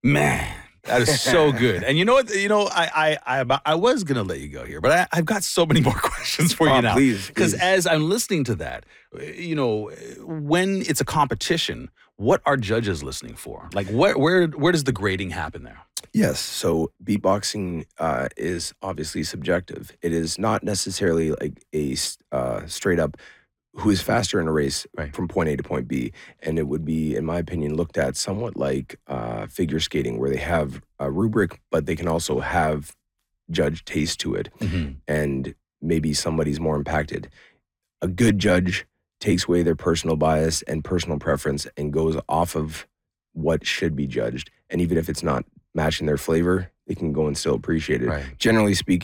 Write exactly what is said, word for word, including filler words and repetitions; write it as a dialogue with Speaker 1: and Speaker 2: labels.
Speaker 1: Man, that is so good. And you know what? You know, I I I, I was gonna let you go here, but I, I've got so many more questions for
Speaker 2: Oh,
Speaker 1: you now.
Speaker 2: please,
Speaker 1: Because
Speaker 2: please.
Speaker 1: as I'm listening to that, you know, when it's a competition, what are judges listening for? Like, where where where does the grading happen there?
Speaker 2: Yes, so beatboxing uh, is obviously subjective. It is not necessarily like a s- uh, straight up who is faster in a race
Speaker 1: Right.
Speaker 2: from point A to point B. And it would be, in my opinion, looked at somewhat like uh, figure skating, where they have a rubric, but they can also have judge taste to it.
Speaker 1: Mhm.
Speaker 2: And maybe somebody's more impacted. A good judge takes away their personal bias and personal preference and goes off of what should be judged. And even if it's not matching their flavor, they can go and still appreciate it.
Speaker 1: Right.
Speaker 2: Generally speaking,